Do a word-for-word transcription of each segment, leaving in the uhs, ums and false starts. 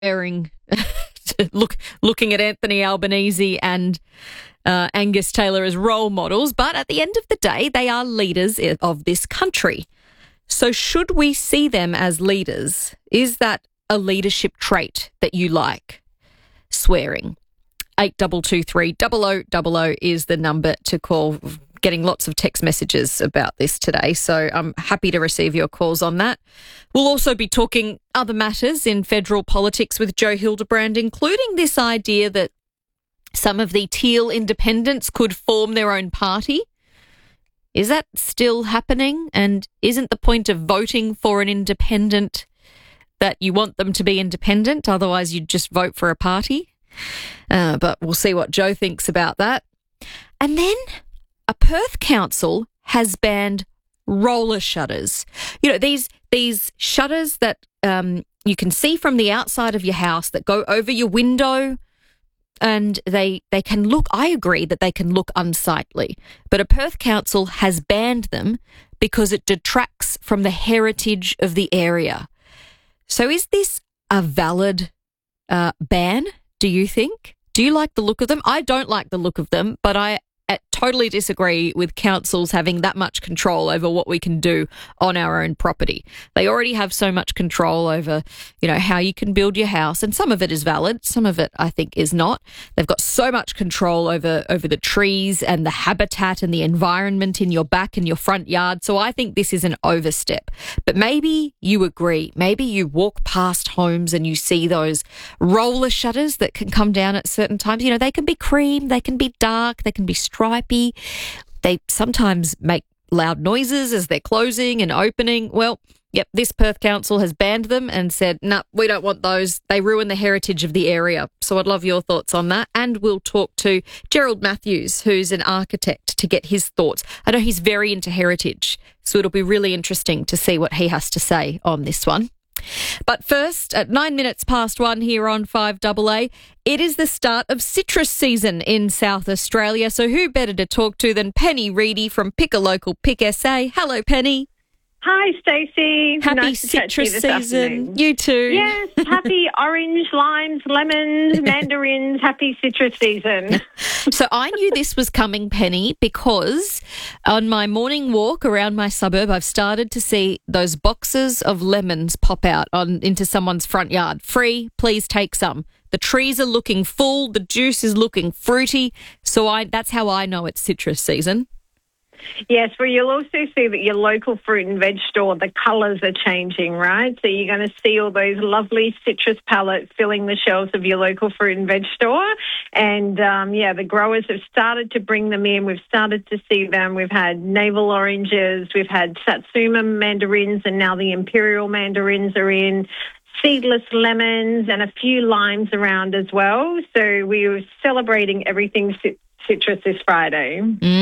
swearing, look, looking at Anthony Albanese and uh, Angus Taylor as role models, but at the end of the day, they are leaders of this country. So should we see them as leaders? Is that a leadership trait that you like? Swearing. eight two two three, double oh double oh is the number to call. Getting lots of text messages about this today, so I'm happy to receive your calls on that. We'll also be talking other matters in federal politics with Joe Hildebrand, including this idea that some of the Teal independents could form their own party. Is that still happening? And isn't the point of voting for an independent that you want them to be independent? Otherwise, you'd just vote for a party. Uh, but we'll see what Joe thinks about that. And then a Perth council has banned roller shutters. You know, these these shutters that um, you can see from the outside of your house that go over your window, and they they can look, I agree that they can look unsightly, but a Perth council has banned them because it detracts from the heritage of the area. So is this a valid uh, ban, do you think? Do you like the look of them? I don't like the look of them, but I I totally disagree with councils having that much control over what we can do on our own property. They already have so much control over, you know, how you can build your house, and some of it is valid, some of it I think is not. They've got so much control over over the trees and the habitat and the environment in your back and your front yard. So I think this is an overstep. But maybe you agree. Maybe you walk past homes and you see those roller shutters that can come down at certain times. You know, they can be cream, they can be dark, they can be stripy. They sometimes make loud noises as they're closing and opening. Well, yep, this Perth council has banned them and said, no, nah, we don't want those. They ruin the heritage of the area. So I'd love your thoughts on that. And we'll talk to Gerald Matthews, who's an architect, to get his thoughts. I know he's very into heritage, so it'll be really interesting to see what he has to say on this one. But first, at nine minutes past one here on five A A, it is the start of citrus season in South Australia. So who better to talk to than Penny Reedy from Pick a Local Pick S A. Hello, Penny. Hi, Stacey. Happy nice citrus you season. Afternoon. You too. Yes, happy orange, limes, lemons, mandarins. Happy citrus season. So I knew this was coming, Penny, because on my morning walk around my suburb, I've started to see those boxes of lemons pop out on into someone's front yard. Free, please take some. The trees are looking full. The juice is looking fruity. So I that's how I know it's citrus season. Yes, well, you'll also see that your local fruit and veg store, the colours are changing, right? So you're going to see all those lovely citrus palettes filling the shelves of your local fruit and veg store. And, um, yeah, the growers have started to bring them in. We've started to see them. We've had navel oranges, we've had Satsuma mandarins, and now the imperial mandarins are in. Seedless lemons and a few limes around as well. So we were celebrating everything citrus this Friday.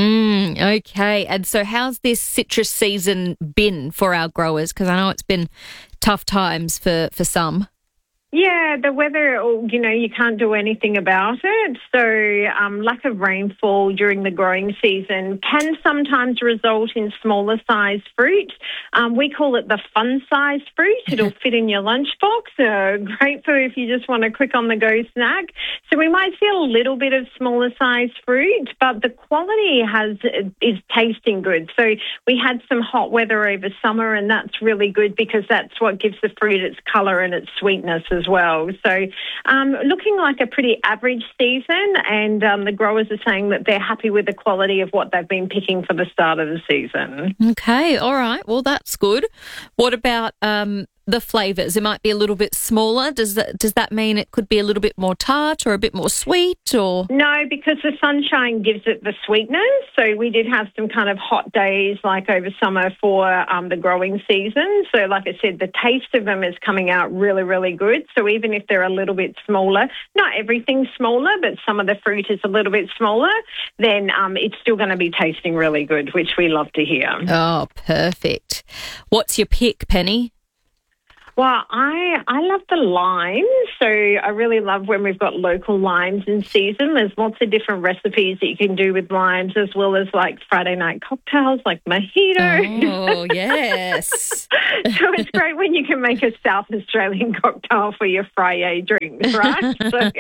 Mm, okay. And so how's this citrus season been for our growers? Because I know it's been tough times for, for some. Yeah, the weather, you know, you can't do anything about it. So um, lack of rainfall during the growing season can sometimes result in smaller sized fruit. Um, we call it the fun sized fruit. It'll fit in your lunchbox. Uh, great for if you just want a quick on the go snack. So we might see a little bit of smaller sized fruit, but the quality has is tasting good. So we had some hot weather over summer, and that's really good because that's what gives the fruit its colour and its sweetness as well. So um, looking like a pretty average season, and um, the growers are saying that they're happy with the quality of what they've been picking for the start of the season. Okay, all right. Well, that's good. What about um, the flavours? It might be a little bit smaller. Does that, does that mean it could be a little bit more tart or a bit more sweet? Or no, because the sunshine gives it the sweetness. So we did have some kind of hot days like over summer for um, the growing season. So like I said, the taste of them is coming out really, really good. So even if they're a little bit smaller, not everything's smaller, but some of the fruit is a little bit smaller, then um, it's still going to be tasting really good, which we love to hear. Oh, perfect. What's your pick, Penny? Well, I I love the limes, so I really love when we've got local limes in season. There's lots of different recipes that you can do with limes, as well as like Friday night cocktails like mojito. Oh, yes. So it's great when you can make a South Australian cocktail for your Friday drinks, right?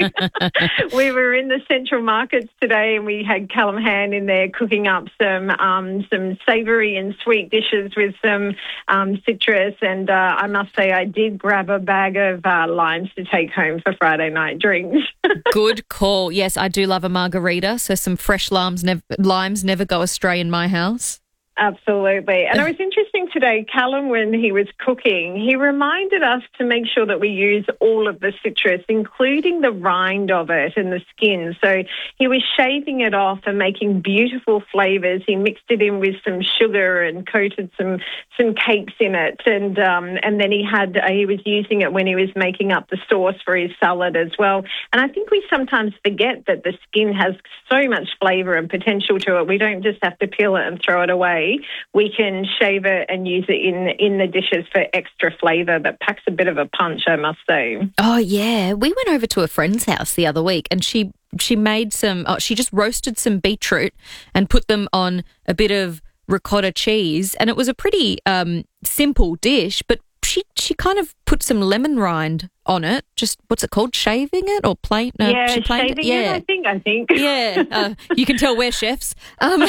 So we were in the Central Markets today, and we had Callum Han in there cooking up some um, some savoury and sweet dishes with some um, citrus, and uh, I must say I did grab a bag of uh, limes to take home for Friday night drinks. Good call. Yes, I do love a margarita, so some fresh limes, nev- limes never go astray in my house. Absolutely. And it was interesting today, Callum, when he was cooking, he reminded us to make sure that we use all of the citrus, including the rind of it and the skin. So he was shaving it off and making beautiful flavours. He mixed it in with some sugar and coated some some cakes in it. And um, and then he had uh, he was using it when he was making up the sauce for his salad as well. And I think we sometimes forget that the skin has so much flavour and potential to it. We don't just have to peel it and throw it away. We can shave it and use it in in the dishes for extra flavour that packs a bit of a punch, I must say. Oh, yeah. We went over to a friend's house the other week, and she she made some, oh, she just roasted some beetroot and put them on a bit of ricotta cheese, and it was a pretty um, simple dish, but she she kind of put some lemon rind on it. Just, what's it called? Shaving it or plain? No, yeah, she planed shaving it. Yeah. it, I think, I think. Yeah, uh, you can tell we're chefs. Um,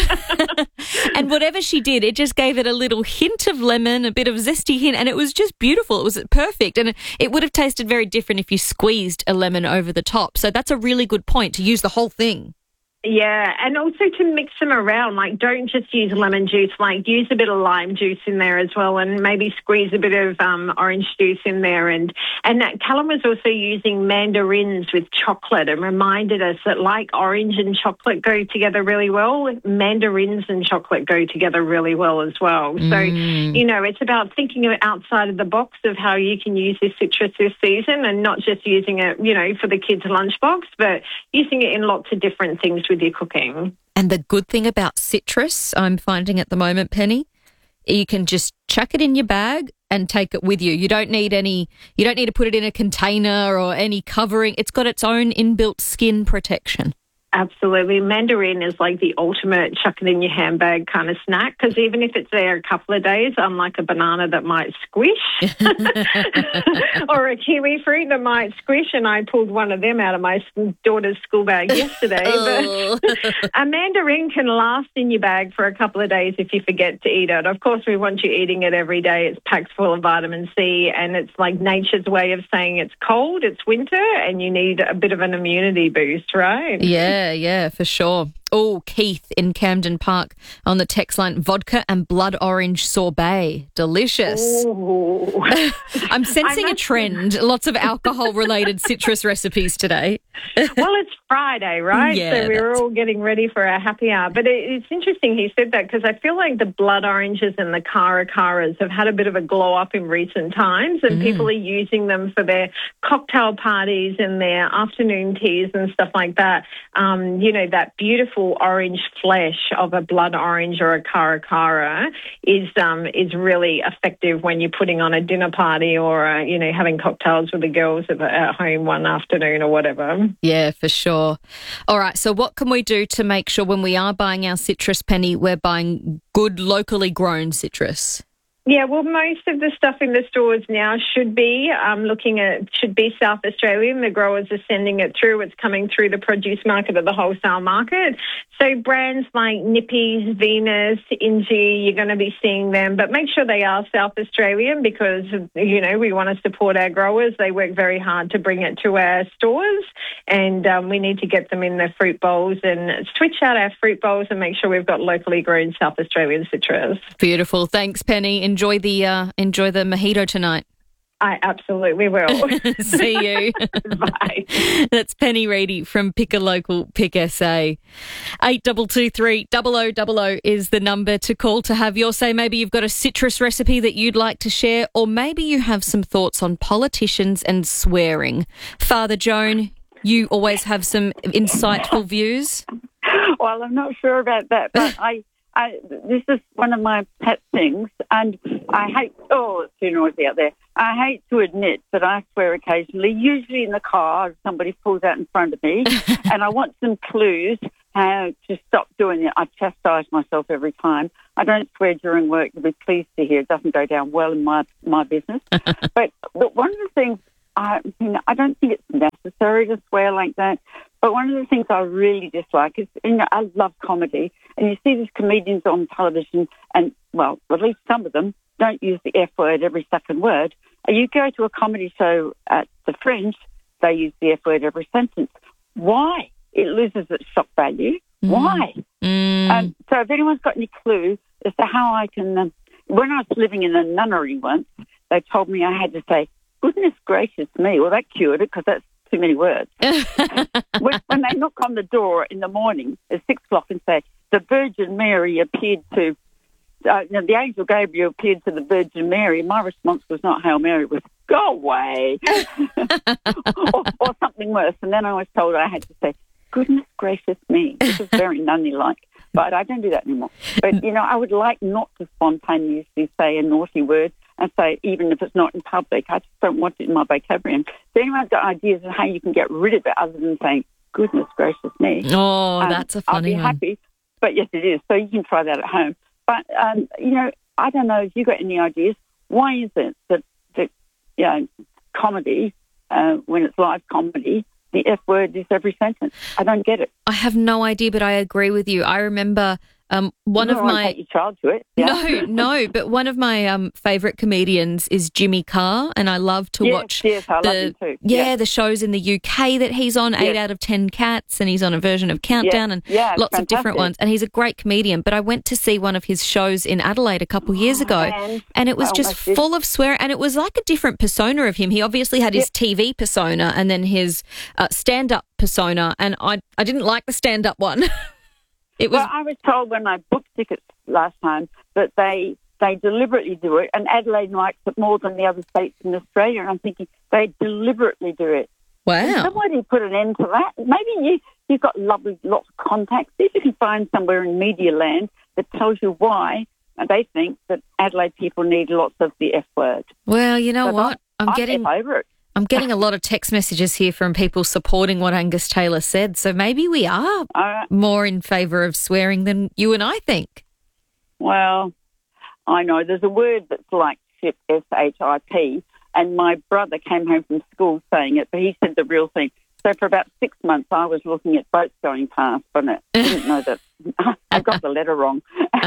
and whatever she did, it just gave it a little hint of lemon, a bit of zesty hint, and it was just beautiful. It was perfect. And it would have tasted very different if you squeezed a lemon over the top. So that's a really good point, to use the whole thing. Yeah, and also to mix them around. Like, don't just use lemon juice. Like, use a bit of lime juice in there as well, and maybe squeeze a bit of um, orange juice in there. And and that Callum was also using mandarins with chocolate, and reminded us that, like orange and chocolate go together really well, mandarins and chocolate go together really well as well. Mm. So, you know, it's about thinking outside of the box of how you can use this citrus this season, and not just using it, you know, for the kids' lunchbox, but using it in lots of different things with your cooking. And the good thing about citrus, I'm finding at the moment, Penny, you can just chuck it in your bag and take it with you. You don't need any, you don't need to put it in a container or any covering. It's got its own inbuilt skin protection. Absolutely. Mandarin is like the ultimate chuck it in your handbag kind of snack, because even if it's there a couple of days, unlike a banana that might squish or a kiwi fruit that might squish, and I pulled one of them out of my daughter's school bag yesterday. Oh. But a mandarin can last in your bag for a couple of days if you forget to eat it. Of course, we want you eating it every day. It's packed full of vitamin C, and it's like nature's way of saying it's cold, it's winter, and you need a bit of an immunity boost, right? Yeah. Yeah, yeah, for sure. Oh, Keith in Camden Park on the text line, vodka and blood orange sorbet. Delicious. I'm sensing a trend. Lots of alcohol-related citrus recipes today. Well, it's Friday, right? Yeah, so we're all getting ready for our happy hour. But it, it's interesting he said that, because I feel like the blood oranges and the cara caras have had a bit of a glow up in recent times, and mm. people are using them for their cocktail parties and their afternoon teas and stuff like that. Um, you know, that beautiful orange flesh of a blood orange or a cara cara is um, is really effective when you're putting on a dinner party, or uh, you know, having cocktails with the girls at, at home one afternoon or whatever. Yeah, for sure. All right, so what can we do to make sure when we are buying our citrus, Penny, we're buying good locally grown citrus? Yeah, well, most of the stuff in the stores now should be um, looking at should be South Australian. The growers are sending it through. It's coming through the produce market or the wholesale market. So brands like Nippy's, Venus, Inji, you're going to be seeing them. But make sure they are South Australian, because, you know, we want to support our growers. They work very hard to bring it to our stores, and um, we need to get them in the fruit bowls and switch out our fruit bowls and make sure we've got locally grown South Australian citrus. Beautiful. Thanks, Penny. Enjoy the uh, enjoy the mojito tonight. I absolutely will. See you. Bye. That's Penny Reedy from Pick a Local, Pick S A. eight two two three, double oh double oh is the number to call to have your say. Maybe you've got a citrus recipe that you'd like to share, or maybe you have some thoughts on politicians and swearing. Father Joan, you always have some insightful views. Well, I'm not sure about that, but I... I, this is one of my pet things, and I hate, oh, it's too noisy out there. I hate to admit that I swear occasionally, usually in the car, if somebody pulls out in front of me, and I want some clues how to stop doing it. I chastise myself every time. I don't swear during work. You'll be pleased to hear it doesn't go down well in my, my business. but, but one of the things, I, you know, I don't think it's necessary to swear like that. But one of the things I really dislike is, you know, I love comedy, and you see these comedians on television, and, well, at least some of them don't use the F word every second word. And you go to a comedy show at the Fringe, they use the F word every sentence. Why? It loses its shock value. Mm. Why? Mm. Um, so if anyone's got any clue as to how I can... Um, when I was living in a nunnery once, they told me I had to say, goodness gracious me. Well, that cured it because that's too many words. when, when they knock on the door in the morning at six o'clock and say, the Virgin Mary appeared to... Uh, you know, the angel Gabriel appeared to the Virgin Mary. My response was not Hail Mary, it was, go away. or, or something worse. And then I was told I had to say, goodness gracious me. This is very nunny-like. But I don't do that anymore. But, you know, I would like not to spontaneously say a naughty word and say it even if it's not in public. I just don't want it in my vocabulary. So anyone's got ideas of how you can get rid of it other than saying, goodness gracious me. Oh, um, that's a funny one. one. I'll be happy. But, yes, it is. So you can try that at home. But, um, you know, I don't know if you got any ideas. Why is it that, that you know, comedy, uh, when it's live comedy, the F word is every sentence? I don't get it. I have no idea, but I agree with you. I remember um, one you of my... take your child to it. Yeah. No, no, but one of my um, favourite comedians is Jimmy Carr, and I love to yes, watch yes, I the love him too. yeah yes. the shows in the U K that he's on, yes. eight out of ten Cats, and he's on a version of Countdown, yes. and yeah, lots fantastic. of different ones. And he's a great comedian. But I went to see one of his shows in Adelaide a couple of years ago, and, and it was oh, just full of swear, and it was like a different persona of him. He obviously had his yep. T V persona and then his uh, stand-up persona, and I I didn't like the stand-up one. It was. Well, I was told when I booked tickets last time that they they deliberately do it, and Adelaide likes it more than the other states in Australia. And I'm thinking they deliberately do it. Wow. Can somebody put an end to that? Maybe you you've got lovely lots of contacts. See if you can find somewhere in media land that tells you why they think that Adelaide people need lots of the F word. Well, you know so what? I'm, I'm getting over it. I'm getting a lot of text messages here from people supporting what Angus Taylor said. So maybe we are uh, more in favour of swearing than you and I think. Well, I know there's a word that's like ship, S H I P, and my brother came home from school saying it, but he said the real thing. So for about six months, I was looking at boats going past, but I didn't know that. I got the letter wrong.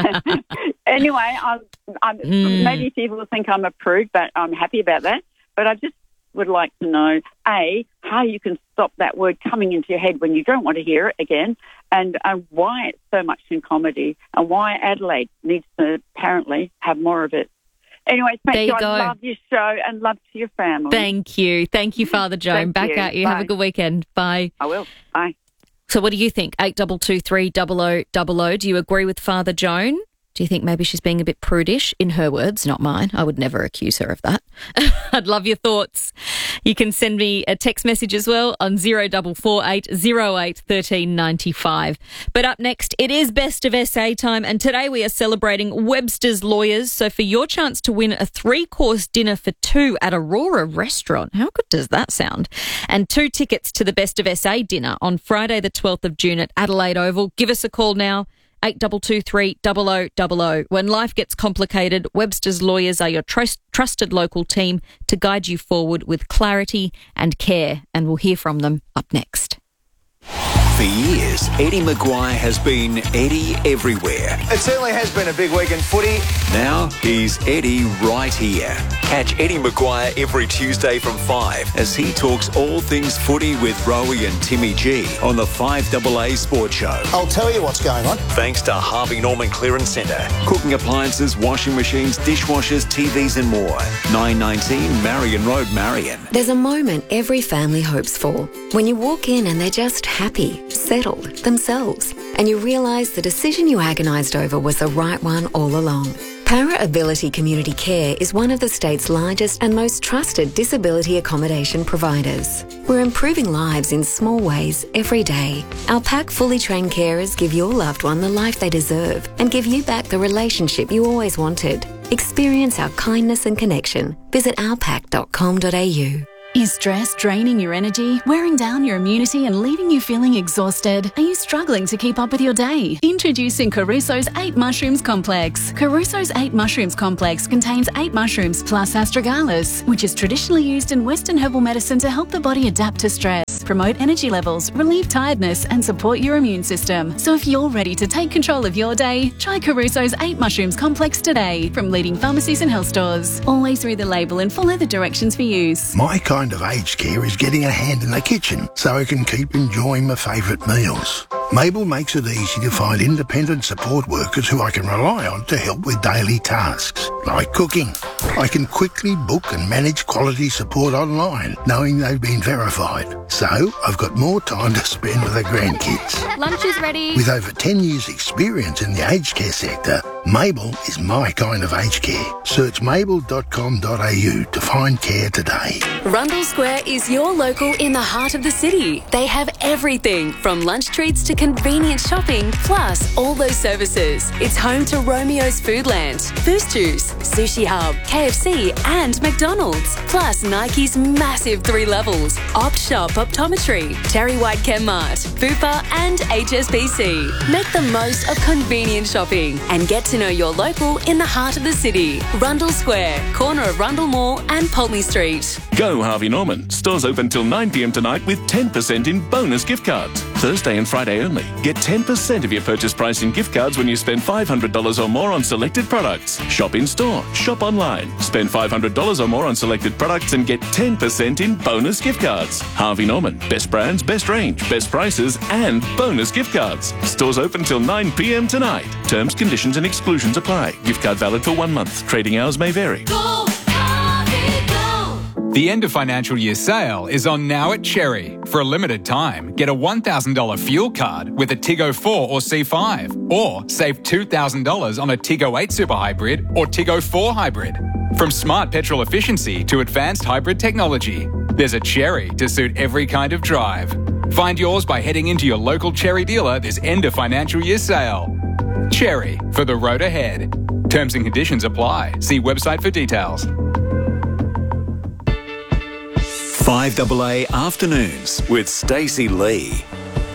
Anyway, I'm, I'm, mm. maybe people think I'm a prude, but I'm happy about that. But I just would like to know, A, how you can stop that word coming into your head when you don't want to hear it again, and uh, why it's so much in comedy, and why Adelaide needs to apparently have more of it. Anyway, thank there you. you go. I love your show and love to your family. Thank you. Thank you, Father Joan. Thank Back you. at you. Bye. Have a good weekend. Bye. I will. Bye. So what do you think? eight two two three double oh double oh. Do you agree with Father Joan? Do you think maybe she's being a bit prudish? In her words, not mine. I would never accuse her of that. I'd love your thoughts. You can send me a text message as well on zero four four eight zero eight one three nine five. But up next, it is Best of S A time, and today we are celebrating Webster's Lawyers. So for your chance to win a three-course dinner for two at Aurora Restaurant, how good does that sound? And two tickets to the Best of S A dinner on Friday the twelfth of June at Adelaide Oval. Give us a call now. eight two two three double oh double oh. When life gets complicated, Webster's Lawyers are your trust, trusted local team to guide you forward with clarity and care, and we'll hear from them up next. For years, Eddie Maguire has been Eddie everywhere. It certainly has been a big week in footy. Now he's Eddie right here. Catch Eddie Maguire every Tuesday from five as he talks all things footy with Rowie and Timmy G on the five A A Sports Show. I'll tell you what's going on. Thanks to Harvey Norman Clearance Centre. Cooking appliances, washing machines, dishwashers, T Vs and more. nine nineteen Marion Road, Marion. There's a moment every family hopes for. When you walk in and they're just happy, settled, themselves, and you realise the decision you agonised over was the right one all along. Para Ability Community Care is one of the state's largest and most trusted disability accommodation providers. We're improving lives in small ways every day. Our PAC fully trained carers give your loved one the life they deserve and give you back the relationship you always wanted. Experience our kindness and connection. Visit our pac dot com dot a u. Is stress draining your energy, wearing down your immunity and leaving you feeling exhausted? Are you struggling to keep up with your day? Introducing Caruso's eight Mushrooms Complex. Caruso's eight Mushrooms Complex contains eight mushrooms plus astragalus, which is traditionally used in Western herbal medicine to help the body adapt to stress, promote energy levels, relieve tiredness and support your immune system. So if you're ready to take control of your day, try Caruso's eight Mushrooms Complex today from leading pharmacies and health stores. Always read the label and follow the directions for use. My kind of aged care is getting a hand in the kitchen so I can keep enjoying my favourite meals. Mabel makes it easy to find independent support workers who I can rely on to help with daily tasks, like cooking. I can quickly book and manage quality support online, knowing they've been verified. So I've got more time to spend with the grandkids. Lunch is ready. With over ten years experience in the aged care sector, Mabel is my kind of aged care. Search mabel dot com dot a u to find care today. Rundle Square is your local in the heart of the city. They have everything from lunch treats to convenient shopping, plus all those services. It's home to Romeo's Foodland, Boost Juice, Sushi Hub, K F C and McDonald's, plus Nike's massive three levels, Opt Shop Optometry, Terry White Chemmart, Fupa and H S B C. Make the most of convenient shopping and get to know your local in the heart of the city. Rundle Square, corner of Rundle Mall and Pulteney Street. Go Harvey Norman. Stores open till nine p m tonight with ten percent in bonus gift cards. Thursday and Friday only. Get ten percent of your purchase price in gift cards when you spend five hundred dollars or more on selected products. Shop in store, shop online. Spend five hundred dollars or more on selected products and get ten percent in bonus gift cards. Harvey Norman. Best brands, best range, best prices and bonus gift cards. Stores open till nine p m tonight. Terms, conditions and exclusions apply. Gift card valid for one month. Trading hours may vary. Go, Harvey, go. The end of financial year sale is on now at Cherry. For a limited time, get a one thousand dollars fuel card with a Tiggo four or C five, or save two thousand dollars on a Tiggo eight Super Hybrid or Tiggo four Hybrid. From smart petrol efficiency to advanced hybrid technology, there's a Cherry to suit every kind of drive. Find yours by heading into your local Cherry dealer this end of financial year sale. Cherry, for the road ahead. Terms and conditions apply. See website for details. five A A Afternoons with Stacey Lee.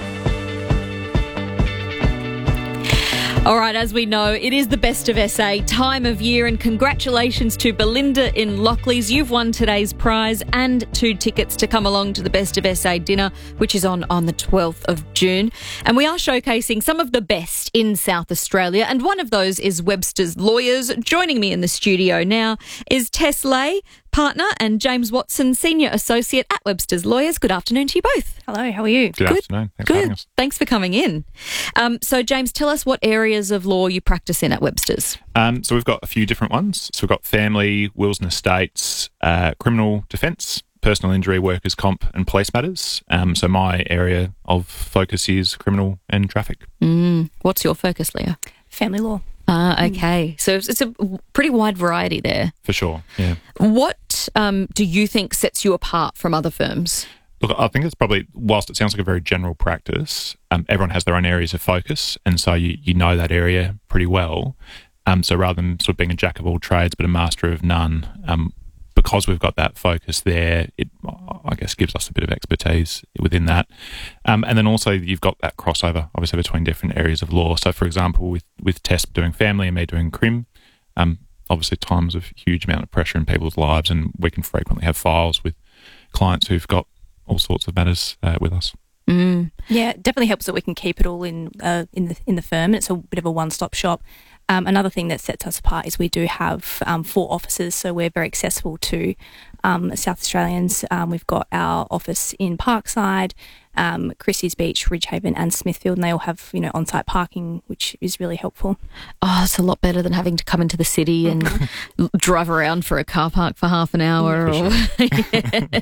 All right, as we know, it is the Best of S A time of year, and congratulations to Belinda in Lockleys. You've won today's prize and two tickets to come along to the Best of S A dinner, which is on on the twelfth of June. And we are showcasing some of the best in South Australia, and one of those is Webster's Lawyers. Joining me in the studio now is Tess Lay, partner, and James Watson, senior associate at Webster's Lawyers. Good afternoon to you both. Hello, how are you? Good, Good. afternoon. Thanks Good. for having us. Thanks for coming in. Um, so, James, tell us what areas of law you practice in at Webster's. Um, so we've got a few different ones. So we've got family, wills and estates, uh, criminal defence, personal injury, workers' comp and police matters. Um, so my area of focus is criminal and traffic. Mm. What's your focus, Leah? Family law. Ah, okay. So it's, it's a pretty wide variety there. For sure, yeah. What um, do you think sets you apart from other firms? Look, I think it's probably, whilst it sounds like a very general practice, um, everyone has their own areas of focus, and so you, you know that area pretty well. Um, so rather than sort of being a jack of all trades but a master of none, um, because we've got that focus there, it, I guess, gives us a bit of expertise within that. Um, and then also you've got that crossover, obviously, between different areas of law. So, for example, with, with Tess doing family and me doing crim, um, obviously times of huge amount of pressure in people's lives, and we can frequently have files with clients who've got all sorts of matters uh, with us. Mm. Yeah, it definitely helps that we can keep it all in uh, in the in the firm. It's a bit of a one-stop shop. Um, another thing that sets us apart is we do have um, four offices, so we're very accessible to um, South Australians. Um, we've got our office in Parkside, um, Christie's Beach, Ridgehaven and Smithfield, and they all have, you know, on-site parking, which is really helpful. Oh, it's a lot better than having to come into the city and drive around for a car park for half an hour. Or yeah.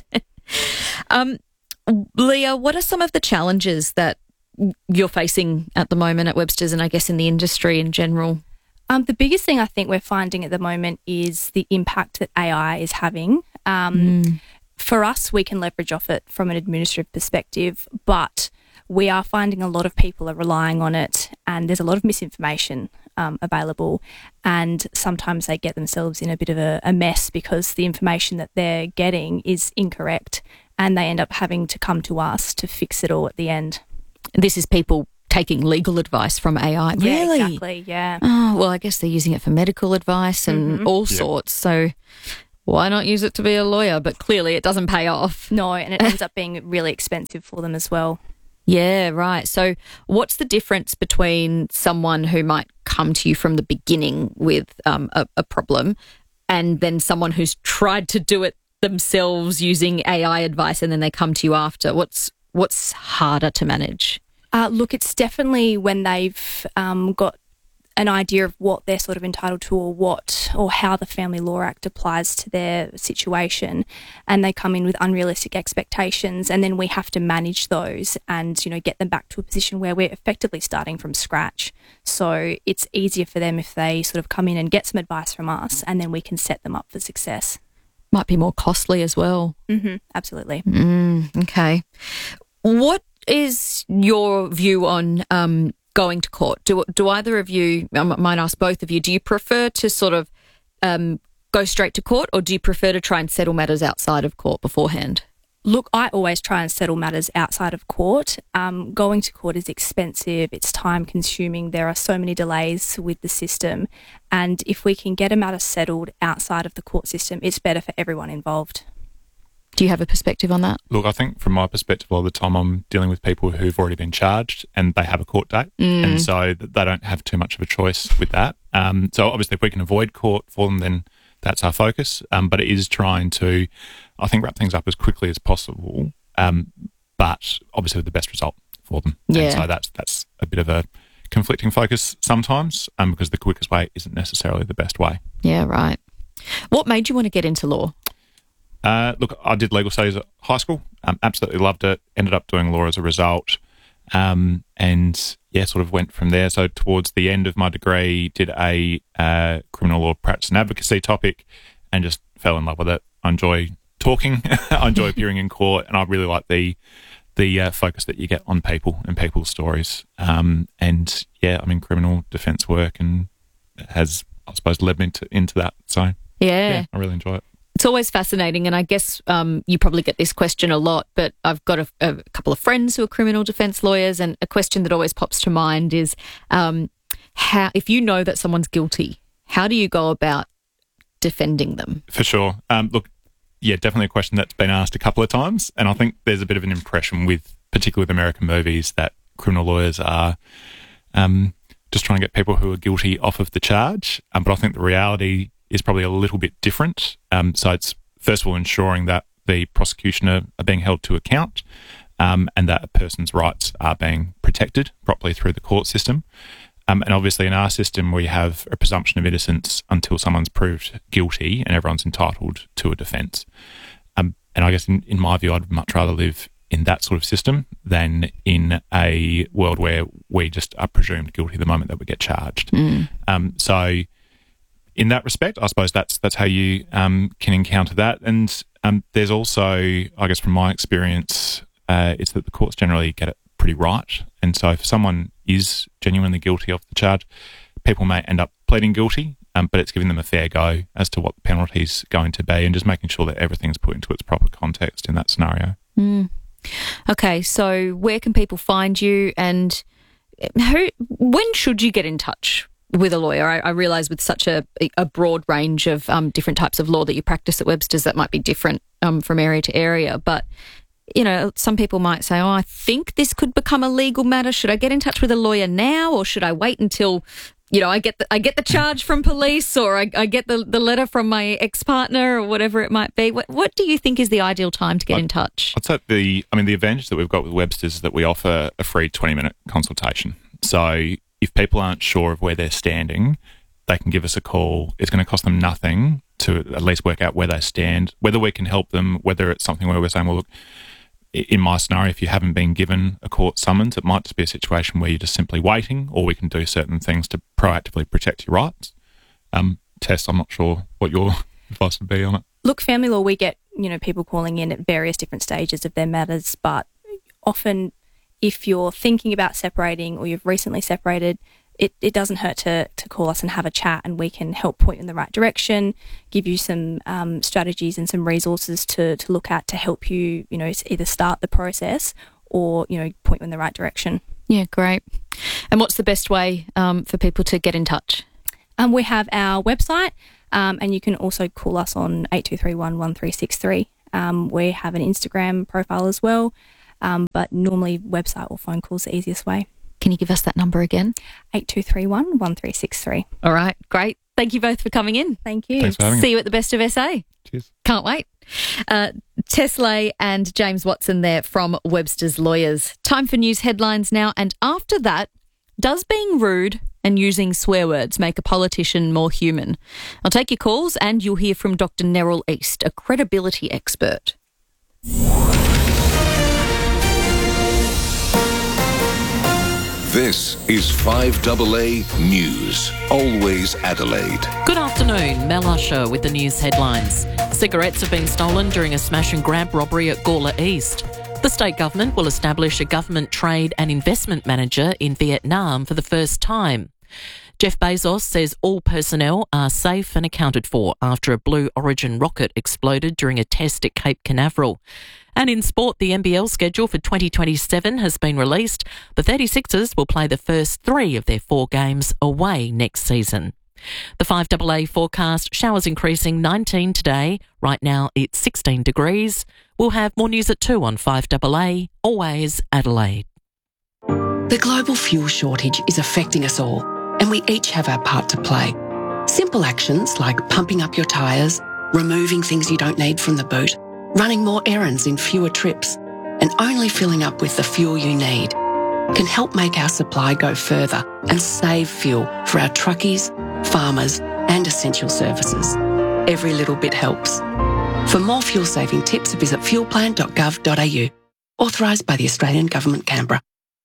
um, Leah, what are some of the challenges that you're facing at the moment at Webster's and I guess in the industry in general? Um, the biggest thing I think we're finding at the moment is the impact that A I is having. Um, Mm. For us, we can leverage off it from an administrative perspective, but we are finding a lot of people are relying on it, and there's a lot of misinformation um, available, and sometimes they get themselves in a bit of a, a mess because the information that they're getting is incorrect, and they end up having to come to us to fix it all at the end. This is people taking legal advice from A I. Yeah, Really? exactly, yeah. Oh, well, I guess they're using it for medical advice and Mhm. all Yep. sorts. So why not use it to be a lawyer? But clearly it doesn't pay off. No, and it ends up being really expensive for them as well. Yeah, right. So what's the difference between someone who might come to you from the beginning with um, a, a problem and then someone who's tried to do it themselves using A I advice and then they come to you after? What's what's harder to manage? Uh, look, it's definitely when they've um, got an idea of what they're sort of entitled to, or what or how the Family Law Act applies to their situation, and they come in with unrealistic expectations, and then we have to manage those and, you know, get them back to a position where we're effectively starting from scratch. So it's easier for them if they sort of come in and get some advice from us, and then we can set them up for success. Might be more costly as well. Mm-hmm, absolutely. Mm, okay. What is your view on um, going to court? Do do either of you, I might ask both of you, do you prefer to sort of um, go straight to court, or do you prefer to try and settle matters outside of court beforehand? Look, I always try and settle matters outside of court. Um, going to court is expensive, it's time consuming, there are so many delays with the system, and if we can get a matter settled outside of the court system, it's better for everyone involved. Do you have a perspective on that? Look, I think from my perspective, all the time I'm dealing with people who've already been charged and they have a court date, Mm. and so they don't have too much of a choice with that. Um, so obviously, if we can avoid court for them, then that's our focus. Um, but it is trying to, I think, wrap things up as quickly as possible, um, but obviously with the best result for them. Yeah. And so that's that's a bit of a conflicting focus sometimes, um, because the quickest way isn't necessarily the best way. Yeah, right. What made you want to get into law? Uh, look, I did legal studies at high school. Um, absolutely loved it. Ended up doing law as a result, um, and yeah, sort of went from there. So towards the end of my degree, did a uh, criminal law practice and advocacy topic, and just fell in love with it. I enjoy talking. I enjoy appearing in court, and I really like the the uh, focus that you get on people and people's stories. Um, and yeah, I'm in criminal defence work, and it has, I suppose, led me to, into that. So Yeah. yeah, I really enjoy it. It's always fascinating, and I guess um, you probably get this question a lot, but I've got a, a couple of friends who are criminal defence lawyers, and a question that always pops to mind is um, how, if you know that someone's guilty, how do you go about defending them? For sure. Um, look, yeah, definitely a question that's been asked a couple of times, and I think there's a bit of an impression with, particularly with American movies, that criminal lawyers are um, just trying to get people who are guilty off of the charge. Um, but I think the reality is probably a little bit different. Um, so it's, first of all, ensuring that the prosecution are, are being held to account, um, and that a person's rights are being protected properly through the court system. Um, and obviously in our system, we have a presumption of innocence until someone's proved guilty, and everyone's entitled to a defence. Um, and I guess in, in my view, I'd much rather live in that sort of system than in a world where we just are presumed guilty the moment that we get charged. Mm. Um, so in that respect, I suppose that's that's how you um, can encounter that. And um, there's also, I guess from my experience, uh, it's that the courts generally get it pretty right. And so if someone is genuinely guilty of the charge, people may end up pleading guilty, um, but it's giving them a fair go as to what the penalty's going to be, and just making sure that everything's put into its proper context in that scenario. Mm. Okay, so where can people find you, and who? When should you get in touch with a lawyer? I, I realise with such a, a broad range of um, different types of law that you practice at Webster's, that might be different um, from area to area. But, you know, some people might say, oh, I think this could become a legal matter. Should I get in touch with a lawyer now, or should I wait until, you know, I get the, I get the charge from police, or I, I get the, the letter from my ex-partner, or whatever it might be? What, what do you think is the ideal time to get I, in touch? I'd say the, I mean, the advantage that we've got with Webster's is that we offer a free twenty-minute consultation. So if people aren't sure of where they're standing, they can give us a call. It's going to cost them nothing to at least work out where they stand, whether we can help them, whether it's something where we're saying, well, look, in my scenario, if you haven't been given a court summons, it might just be a situation where you're just simply waiting, or we can do certain things to proactively protect your rights. Um, Tess, I'm not sure what your advice would be on it. Look, family law, we get, you know, people calling in at various different stages of their matters, but often if you're thinking about separating or you've recently separated, it, it doesn't hurt to, to call us and have a chat, and we can help point you in the right direction, give you some um, strategies and some resources to, to look at to help you, you know, either start the process or, you know, point you in the right direction. Yeah, great. And what's the best way um, for people to get in touch? Um, we have our website, um, and you can also call us on eight two three one, one three six three. Um, we have an Instagram profile as well, um, but normally website or phone call is the easiest way. Can you give us that number again? eight two three one, one three six three. All right, great. Thank you both for coming in. Thank you. Thanks for having See us. you at the Best of S A. Cheers. Can't wait. Uh, Tess Lay and James Watson there from Webster's Lawyers. Time for news headlines now. And after that, does being rude and using swear words make a politician more human? I'll take your calls and you'll hear from Doctor Neril East, a credibility expert. This is five A A News, always Adelaide. Good afternoon, Mel Usher with the news headlines. Cigarettes have been stolen during a smash and grab robbery at Gawler East. The state government will establish a government trade and investment manager in Vietnam for the first time. Jeff Bezos says all personnel are safe and accounted for after a Blue Origin rocket exploded during a test at Cape Canaveral. And in sport, the N B L schedule for twenty twenty-seven has been released. The thirty-sixers will play the first three of their four games away next season. The five A A forecast, showers increasing nineteen today. Right now it's sixteen degrees. We'll have more news at two on five A A, always Adelaide. The global fuel shortage is affecting us all, and we each have our part to play. Simple actions like pumping up your tyres, removing things you don't need from the boot, running more errands in fewer trips, and only filling up with the fuel you need can help make our supply go further and save fuel for our truckies, farmers, and essential services. Every little bit helps. For more fuel-saving tips, visit fuel plan dot gov dot a u. Authorised by the Australian Government, Canberra.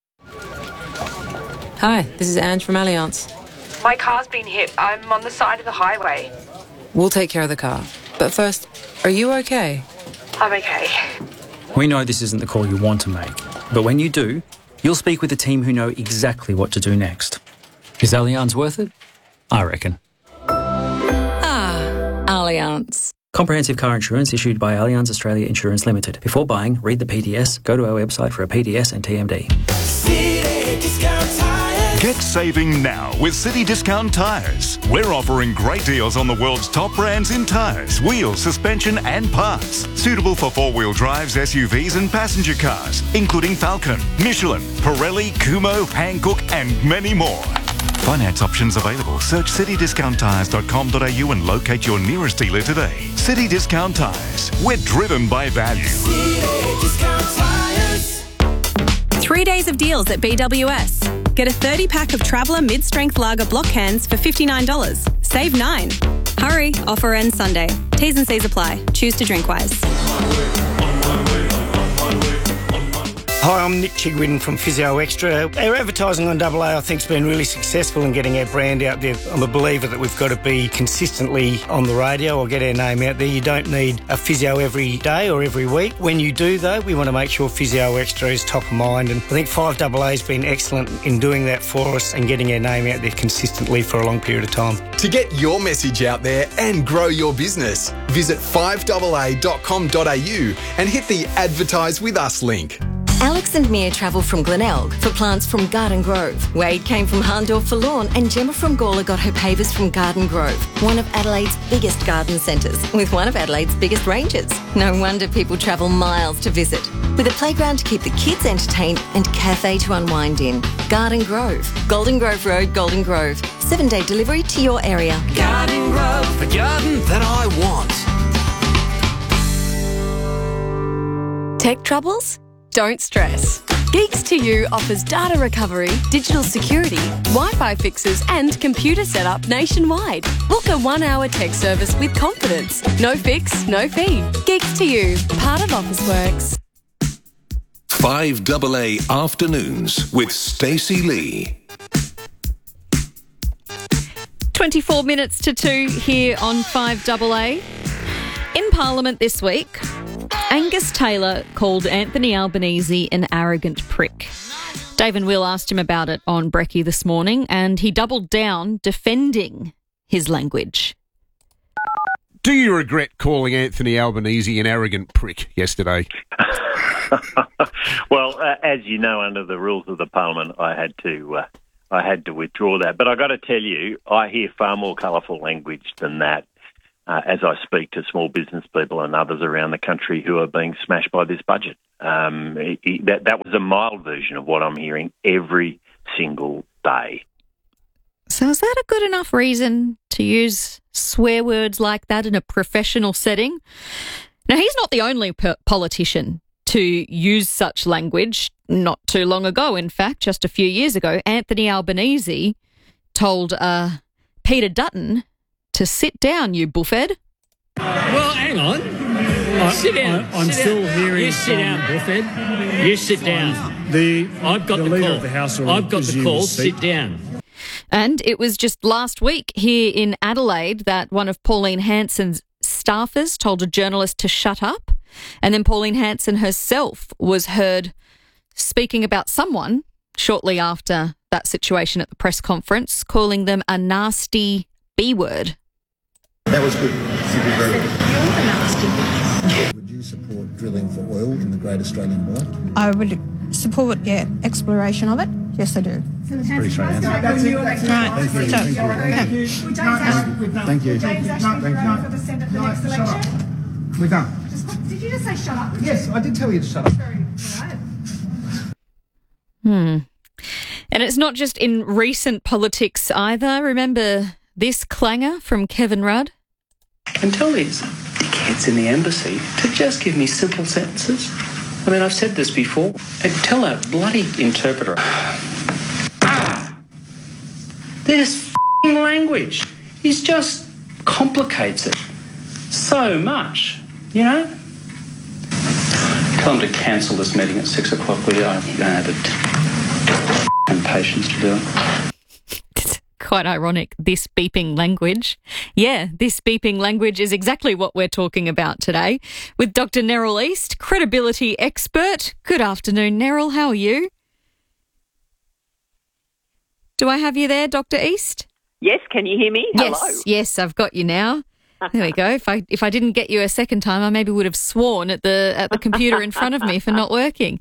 Hi, this is Ange from Allianz. My car's been hit. I'm on the side of the highway. We'll take care of the car. But first, are you okay? I'm okay. We know this isn't the call you want to make, but when you do, you'll speak with a team who know exactly what to do next. Is Allianz worth it? I reckon. Ah, Allianz. Comprehensive car insurance issued by Allianz Australia Insurance Limited. Before buying, read the P D S, go to our website for a P D S and T M D. Get saving now with City Discount Tyres. We're offering great deals on the world's top brands in tyres, wheels, suspension and parts. Suitable for four-wheel drives, S U Vs and passenger cars, including Falcon, Michelin, Pirelli, Kumho, Hankook and many more. Finance options available. Search city discount tyres dot com dot a u and locate your nearest dealer today. City Discount Tyres. We're driven by value. Three days of deals at B W S. Get a thirty pack of Traveller mid-strength lager block cans for fifty-nine dollars. Save nine. Hurry, offer ends Sunday. T's and C's apply. Choose to drink wise. Hi, I'm Nick Chigwin from Physio Extra. Our advertising on Double A I think has been really successful in getting our brand out there. I'm a believer that we've got to be consistently on the radio or get our name out there. You don't need a physio every day or every week. When you do though, we want to make sure Physio Extra is top of mind, and I think five A A has been excellent in doing that for us and getting our name out there consistently for a long period of time. To get your message out there and grow your business, visit five A A dot com dot a u and hit the Advertise With Us link. Alex and Mia travelled from Glenelg for plants from Garden Grove. Wade came from Harndorf for lawn, and Gemma from Gawler got her pavers from Garden Grove, one of Adelaide's biggest garden centres, with one of Adelaide's biggest ranges. No wonder people travel miles to visit. With a playground to keep the kids entertained and cafe to unwind in. Garden Grove, Golden Grove Road, Golden Grove. Seven-day delivery to your area. Garden Grove, the garden that I want. Tech troubles? Don't stress. Geeks to You offers data recovery, digital security, Wi-Fi fixes and computer setup nationwide. Book a one-hour tech service with confidence. No fix, no fee. Geeks to You, part of Officeworks. five double A Afternoons with Stacey Lee. twenty-four minutes to two here on five double A. In Parliament this week, Angus Taylor called Anthony Albanese an arrogant prick. Dave and Will asked him about it on Brekkie this morning, and he doubled down defending his language. Do you regret calling Anthony Albanese an arrogant prick yesterday? Well, uh, as you know, under the rules of the Parliament, I had to uh, I had to withdraw that. But I got to tell you, I hear far more colourful language than that uh, as I speak to small business people and others around the country who are being smashed by this budget. Um, it, it, that that was a mild version of what I'm hearing every single day. So is that a good enough reason to use swear words like that in a professional setting? Now, he's not the only per- politician to use such language. Not too long ago, in fact, just a few years ago, Anthony Albanese told uh, Peter Dutton to sit down, you buffhead. Well, hang on. I, sit down. I, I'm sit still down. hearing. You sit down, buffhead. You sit down. The I've got the, the leader call. Of the House I've got the call. Sit down. And it was just last week here in Adelaide that one of Pauline Hanson's staffers told a journalist to shut up. And then Pauline Hanson herself was heard speaking about someone shortly after that situation at the press conference, calling them a nasty B word. That was good. Very good. You're the nasty. Would you support drilling for oil in the Great Australian Bight? I would support, yeah, exploration of it. Yes, I do. That's pretty straight answer. That's it. Right. Thank you. So, Thank you. Thank you. Thank you. James Ashton, Thank you. for the Senate for the next election. We're done. Just, did you just say shut up? Yes, I did tell you to shut up. Hmm. And it's not just in recent politics either. Remember this clanger from Kevin Rudd? And tell these dickheads in the embassy to just give me simple sentences. I mean, I've said this before. And tell a bloody interpreter. This f***ing language is just complicates it so much, you know? Tell them to cancel this meeting at six o'clock, will you? I don't have the f***ing patience to do it. Quite ironic, this beeping language. Yeah, this beeping language is exactly what we're talking about today with Doctor Neril East, credibility expert. Good afternoon, Neril. How are you? Do I have you there, Doctor East? Yes, can you hear me? Yes, Hello. Yes, I've got you now. There we go. If I if I didn't get you a second time, I maybe would have sworn at the at the computer in front of me for not working.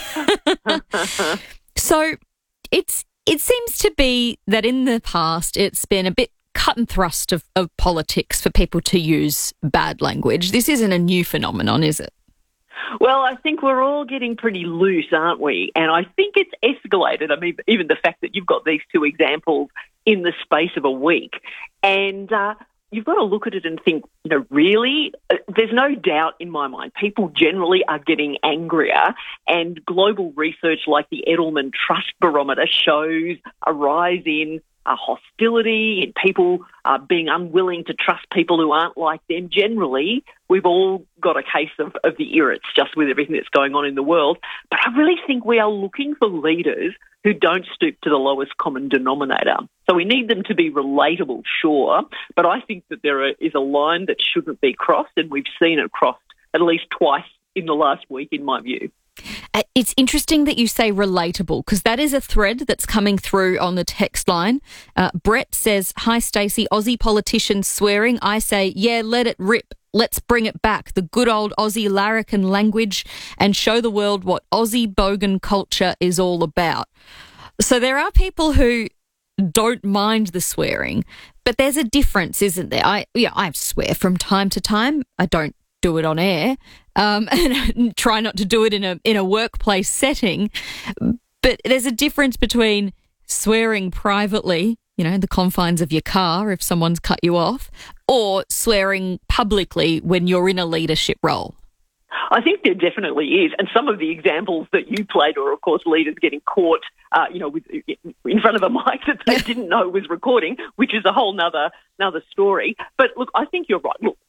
So it's it seems to be that in the past it's been a bit cut and thrust of, of politics for people to use bad language. This isn't a new phenomenon, is it? Well, I think we're all getting pretty loose, aren't we? And I think it's escalated. I mean, even the fact that you've got these two examples in the space of a week. And uh, you've got to look at it and think, you know, really, uh, there's no doubt in my mind, people generally are getting angrier, and global research like the Edelman Trust Barometer shows a rise in uh, hostility, in people uh, being unwilling to trust people who aren't like them. Generally, we've all got a case of, of the irrits just with everything that's going on in the world. But I really think we are looking for leaders who don't stoop to the lowest common denominator. So we need them to be relatable, sure, but I think that there is a line that shouldn't be crossed, and we've seen it crossed at least twice in the last week, in my view. Uh, it's interesting that you say relatable, because that is a thread that's coming through on the text line. Uh, Brett says, "Hi, Stacey, Aussie politicians swearing. I say, yeah, let it rip. Let's bring it back, the good old Aussie larrikin language, and show the world what Aussie bogan culture is all about." So there are people who don't mind the swearing, but there's a difference, isn't there? I yeah, I swear from time to time. I don't do it on air, um, and try not to do it in a in a workplace setting. But there's a difference between swearing privately, you know, in the confines of your car if someone's cut you off, or swearing publicly when you're in a leadership role. I think there definitely is. And some of the examples that you played are, of course, leaders getting caught, uh, you know, with, in front of a mic that they didn't know was recording, which is a whole nother, nother story. But look, I think you're right. Look,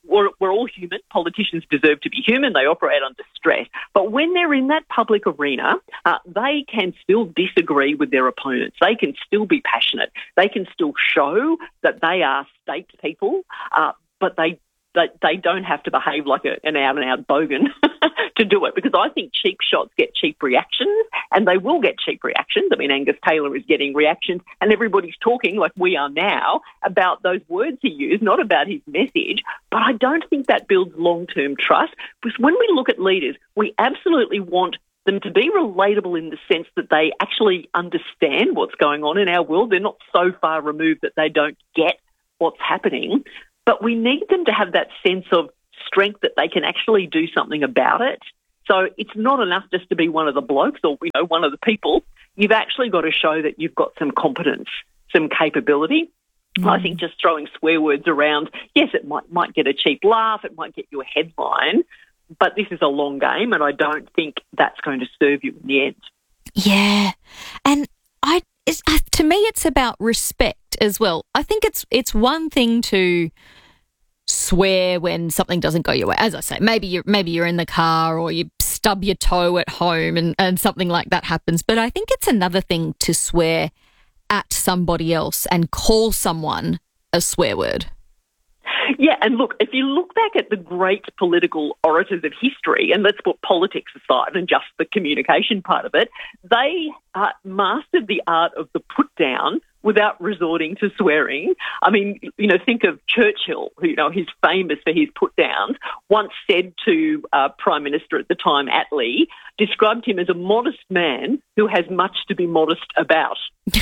we're, we're all human. Politicians deserve to be human. They operate under stress. But when they're in that public arena, uh, they can still disagree with their opponents. They can still be passionate. They can still show that they are state people, uh, but they They, they don't have to behave like a, an out-and-out bogan to do it, because I think cheap shots get cheap reactions, and they will get cheap reactions. I mean, Angus Taylor is getting reactions, and everybody's talking, like we are now, about those words he used, not about his message. But I don't think that builds long-term trust, because when we look at leaders, we absolutely want them to be relatable in the sense that they actually understand what's going on in our world. They're not so far removed that they don't get what's happening. But we need them to have that sense of strength that they can actually do something about it. So it's not enough just to be one of the blokes or, you know, one of the people. You've actually got to show that you've got some competence, some capability. Mm. I think just throwing swear words around, yes, it might might get a cheap laugh, it might get you a headline, but this is a long game, and I don't think that's going to serve you in the end. Yeah, and I it's, uh, to me, it's about respect as well. I think it's it's one thing to swear when something doesn't go your way. As I say, maybe you're maybe you're in the car or you stub your toe at home and, and something like that happens. But I think it's another thing to swear at somebody else and call someone a swear word. Yeah, and look, if you look back at the great political orators of history, and let's put politics aside and just the communication part of it, they uh, mastered the art of the put down without resorting to swearing. I mean, you know, think of Churchill, who, you know, he's famous for his put downs, once said to uh, Prime Minister at the time, Attlee, described him as a modest man who has much to be modest about.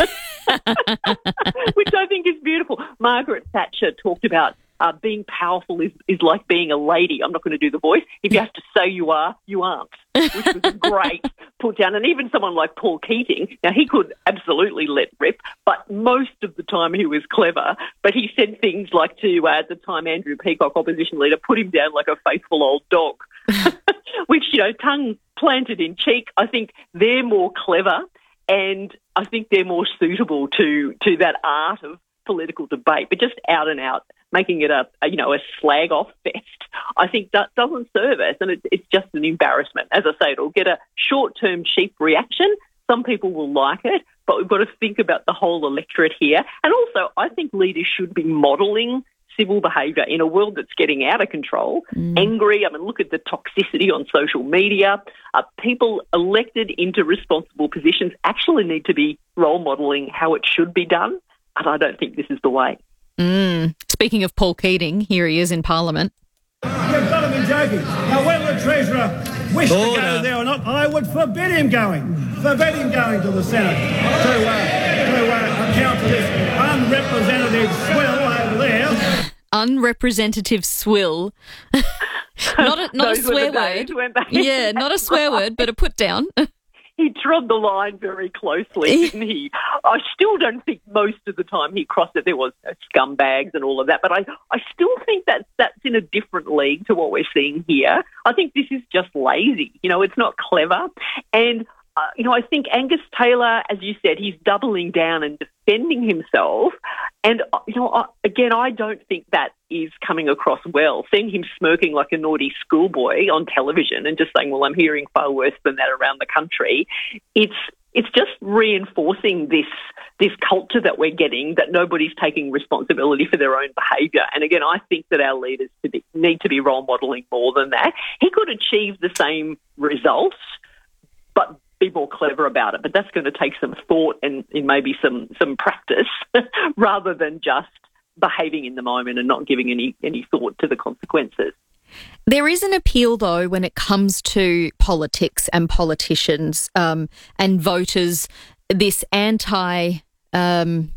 Which I think is beautiful. Margaret Thatcher talked about Uh, being powerful is, is like being a lady. I'm not going to do the voice. If you have to say you are, you aren't, which was a great put down. And even someone like Paul Keating, now he could absolutely let rip, but most of the time he was clever. But he said things like to, uh, at the time, Andrew Peacock, opposition leader, put him down like a faithful old dog, which, you know, tongue planted in cheek. I think they're more clever, and I think they're more suitable to, to that art of political debate, but just out and out making it a, a you know a slag off fest, I think that doesn't serve us, and it, it's just an embarrassment. As I say, it'll get a short term cheap reaction. Some people will like it, but we've got to think about the whole electorate here. And also, I think leaders should be modelling civil behaviour in a world that's getting out of control, mm. angry. I mean, look at the toxicity on social media. Uh, people elected into responsible positions actually need to be role modelling how it should be done. And I don't think this is the way. Mm. Speaking of Paul Keating, here he is in Parliament. You've got to be joking. Now, whether the Treasurer wished Order. to go there or not, I would forbid him going. Forbid him going to the Senate to, uh, to uh, account for this unrepresentative swill over there. Unrepresentative swill. not a, not a swear word. Yeah, not a swear word, but a put down. He trod the line very closely, didn't he? I still don't think most of the time he crossed it. There was you know, scumbags and all of that, but I, I still think that that's in a different league to what we're seeing here. I think this is just lazy. You know, it's not clever. And, uh, you know, I think Angus Taylor, as you said, he's doubling down and defending himself. And, you know, I, again, I don't think that is coming across well. Seeing him smirking like a naughty schoolboy on television and just saying, well, I'm hearing far worse than that around the country, it's it's just reinforcing this this culture that we're getting, that nobody's taking responsibility for their own behaviour. And again, I think that our leaders to be, need to be role modelling more than that. He could achieve the same results, but be more clever about it. But that's going to take some thought and, and maybe some some practice rather than just behaving in the moment and not giving any, any thought to the consequences. There is an appeal, though, when it comes to politics and politicians um, and voters, this anti um,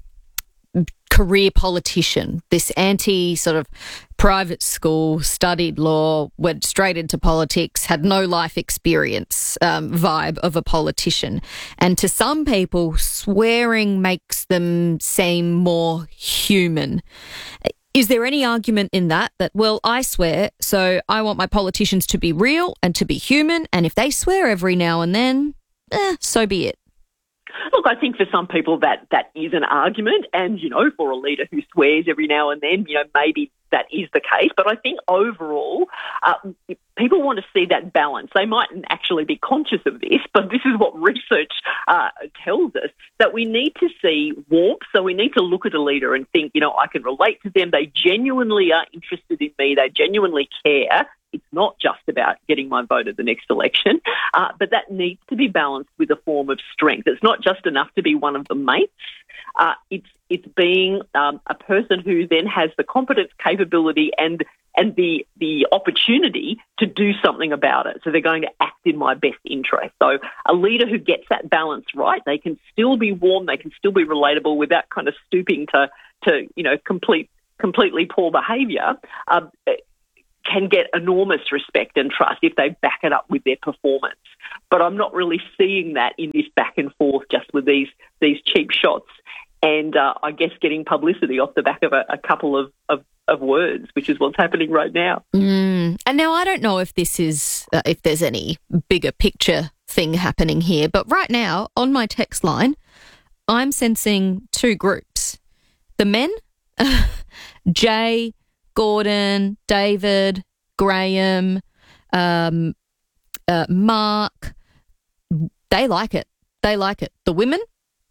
career politician, this anti sort of private school, studied law, went straight into politics, had no life experience um, vibe of a politician. And to some people, swearing makes them seem more human. Is there any argument in that, that, well, I swear, so I want my politicians to be real and to be human, and if they swear every now and then, eh, so be it? Look, I think for some people that, that is an argument, and, you know, for a leader who swears every now and then, you know, maybe that is the case. But I think overall, uh, people want to see that balance. They mightn't actually be conscious of this, but this is what research uh, tells us, that we need to see warmth. So we need to look at a leader and think, you know, I can relate to them. They genuinely are interested in me. They genuinely care. It's not just about getting my vote at the next election, uh, but that needs to be balanced with a form of strength. It's not just enough to be one of the mates. Uh, it's it's being um, a person who then has the competence, capability, and and the the opportunity to do something about it. So they're going to act in my best interest. So a leader who gets that balance right, they can still be warm, they can still be relatable without kind of stooping to to you know complete completely poor behaviour. Uh, can get enormous respect and trust if they back it up with their performance. But I'm not really seeing that in this back and forth just with these these cheap shots and uh, I guess getting publicity off the back of a, a couple of, of, of words, which is what's happening right now. Mm. And now I don't know if this is, uh, if there's any bigger picture thing happening here, but right now on my text line, I'm sensing two groups. The men, Jay, Gordon, David, Graham, um, uh, Mark, they like it. They like it. The women,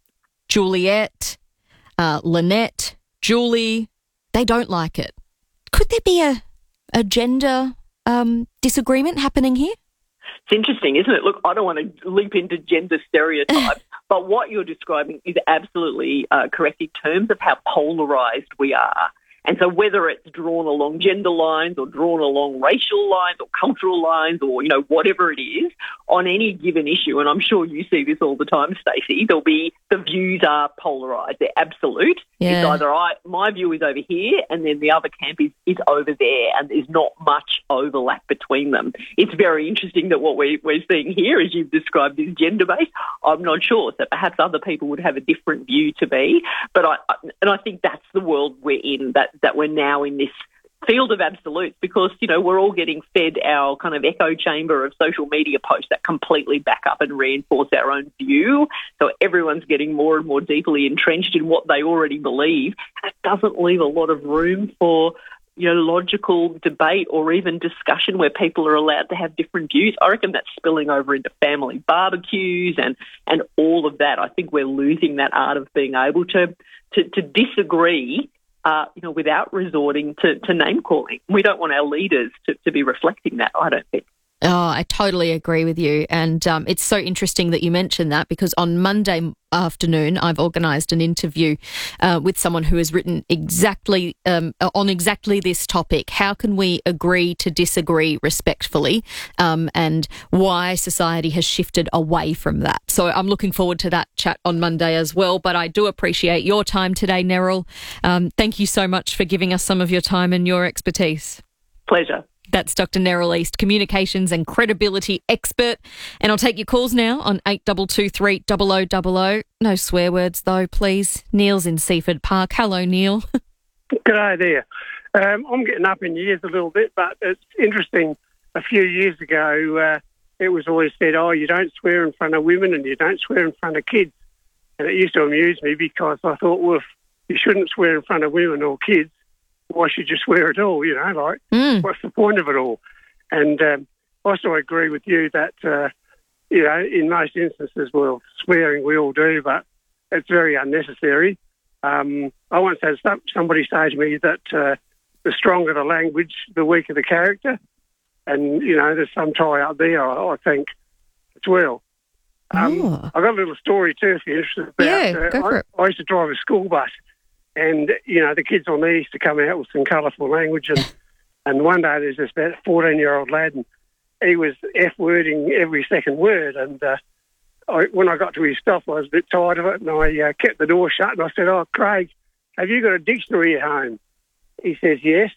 Juliet, uh, Lynette, Julie, they don't like it. Could there be a, a gender um, disagreement happening here? It's interesting, isn't it? Look, I don't want to leap into gender stereotypes, but what you're describing is absolutely uh, correct in terms of how polarised we are. And so whether it's drawn along gender lines or drawn along racial lines or cultural lines or, you know, whatever it is, on any given issue, and I'm sure you see this all the time, Stacey, there'll be the views are polarised. They're absolute. Yeah. It's either I, my view is over here and then the other camp is, is over there, and there's not much overlap between them. It's very interesting that what we, we're seeing here, as you've described, is gender-based. I'm not sure. So perhaps other people would have a different view to me. But I, and I think that's the world we're in, that that we're now in this field of absolutes because, you know, we're all getting fed our kind of echo chamber of social media posts that completely back up and reinforce our own view. So everyone's getting more and more deeply entrenched in what they already believe. And it doesn't leave a lot of room for, you know, logical debate or even discussion where people are allowed to have different views. I reckon that's spilling over into family barbecues and, and all of that. I think we're losing that art of being able to, to, to disagree Uh, you know, without resorting to, to name-calling. We don't want our leaders to, to be reflecting that, I don't think. Oh, I totally agree with you. And um, it's so interesting that you mentioned that because on Monday afternoon, I've organised an interview uh, with someone who has written exactly um, on exactly this topic. How can we agree to disagree respectfully um, and why society has shifted away from that? So I'm looking forward to that chat on Monday as well. But I do appreciate your time today, Neril. Um, thank you so much for giving us some of your time and your expertise. Pleasure. That's Doctor Neril East, communications and credibility expert. And I'll take your calls now on eight two two three zero zero zero zero. No swear words though, please. Neil's in Seaford Park. Hello, Neil. G'day there. Um, I'm getting up in years a little bit, but it's interesting. A few years ago, uh, it was always said, oh, you don't swear in front of women and you don't swear in front of kids. And it used to amuse me because I thought, well, if you shouldn't swear in front of women or kids, why should you swear at all? You know, like, mm. what's the point of it all? And um, also agree with you that, uh, you know, in most instances, well, swearing we all do, but it's very unnecessary. Um, I once had some, somebody say to me that uh, the stronger the language, the weaker the character. And, you know, there's some tie up there, I, I think, as well. Um, oh. I've got a little story too, if you're interested. About, yeah, uh, go for I, it. I used to drive a school bus. And, you know, the kids on there used to come out with some colourful language. And, and one day there's this about fourteen-year-old lad, and he was F-wording every second word. And uh, I, when I got to his stop, I was a bit tired of it, and I uh, kept the door shut. And I said, oh, Craig, have you got a dictionary at home? He says, yes.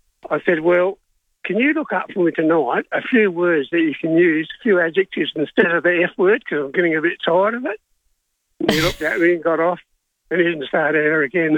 I said, well, can you look up for me tonight a few words that you can use, a few adjectives instead of the F-word, because I'm getting a bit tired of it? And he looked at me and got off. And he didn't start there again.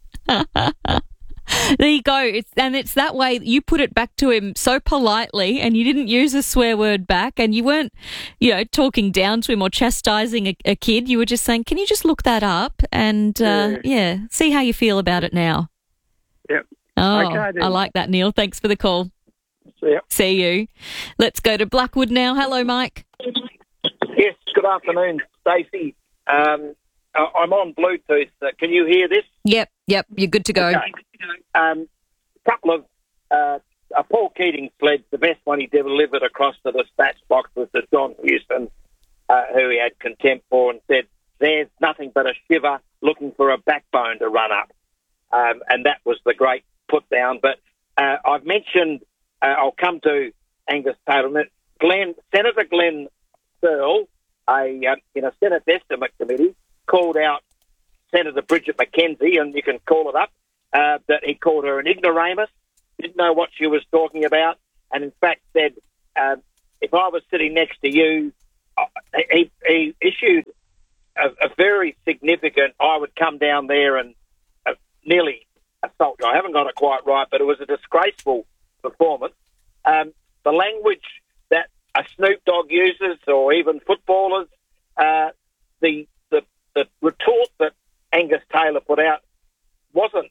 There you go. It's, and it's that way you put it back to him so politely, and you didn't use a swear word back, and you weren't, you know, talking down to him or chastising a, a kid. You were just saying, can you just look that up and, uh, yeah. yeah, see how you feel about it now. Yep. Oh, Okay, then. I like that, Neil. Thanks for the call. See ya. See you. Let's go to Blackwood now. Hello, Mike. Yes, good afternoon, Stacey. Um, uh, I'm on Bluetooth. Uh, can you hear this? Yep, yep, you're good to go. Okay. Um, couple of uh, uh, Paul Keating fled the best one he delivered across to the stats box was to John Houston, uh, who he had contempt for, and said, "There's nothing but a shiver looking for a backbone to run up," um, and that was the great put down. But uh, I've mentioned. Uh, I'll come to Angus Taylor. Glenn, Senator Glenn Searle, a, uh, in a Senate estimate committee, called out Senator Bridget McKenzie, and you can call it up, uh, that he called her an ignoramus, didn't know what she was talking about, and in fact said, uh, if I was sitting next to you, uh, he, he issued a, a very significant, I would come down there and uh, nearly assault you. I haven't got it quite right, but it was a disgraceful performance. Um, the language that a Snoop Dogg uses, or even footballers, uh, the, the the retort that Angus Taylor put out wasn't.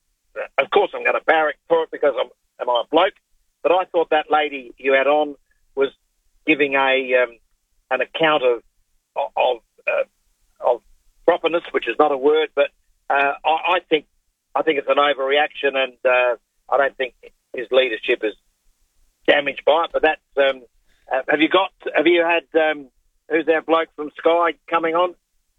Of course, I'm going to barrack for it because I'm am I a bloke, but I thought that lady you had on was giving a um, an account of of uh, of properness, which is not a word, but uh, I, I think I think it's an overreaction, and uh, I don't think his leadership is damaged by it. But that's um, uh, have you got? Have you had? Um, who's our bloke from Sky coming on?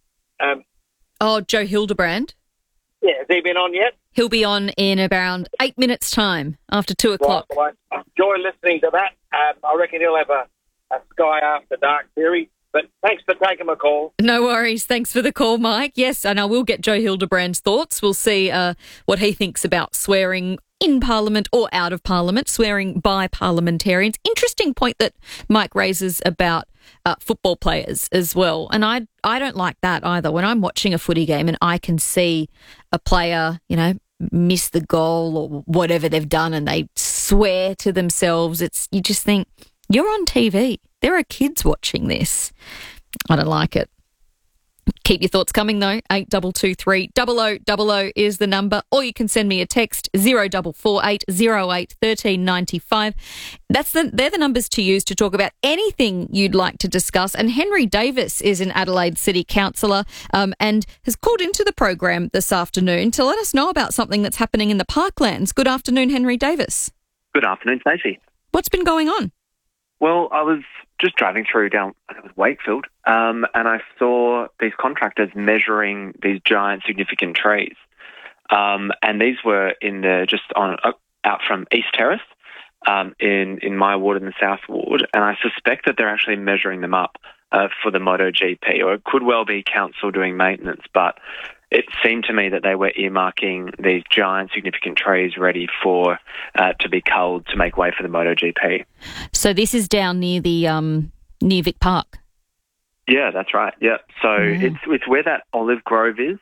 Um, Oh, Joe Hildebrand. yeah, has he been on yet? He'll be on in around eight minutes' time after two o'clock. Right, well, I enjoy listening to that. Um, I reckon he'll have a, a Sky After Dark theory. But thanks for taking my call. No worries. Thanks for the call, Mike. Yes, and I will get Joe Hildebrand's thoughts. We'll see uh, what he thinks about swearing in Parliament or out of Parliament, swearing by parliamentarians. Interesting point that Mike raises about uh, football players as well. And I I don't like that either. When I'm watching a footy game and I can see a player, you know, miss the goal or whatever they've done and they swear to themselves, it's you just think, you're on T V. There are kids watching this. I don't like it. Keep your thoughts coming though. eight two two three double oh double oh is the number, or you can send me a text zero four four eight zero eight one three nine five. That's the they're the numbers to use to talk about anything you'd like to discuss. And Henry Davis is an Adelaide City councillor um, and has called into the program this afternoon to let us know about something that's happening in the Parklands. Good afternoon, Henry Davis. Good afternoon, Stacey. What's been going on? Well, I was just driving through down, I think it was Wakefield, um, and I saw these contractors measuring these giant, significant trees. Um, and these were in the just on uh, out from East Terrace, um, in in my ward in the South Ward, and I suspect that they're actually measuring them up uh, for the MotoGP, or it could well be council doing maintenance, but it seemed to me that they were earmarking these giant, significant trees ready for uh, to be culled to make way for the MotoGP. So this is down near the um, near Vic Park. Yeah, that's right. Yeah, so mm. it's it's where that olive grove is,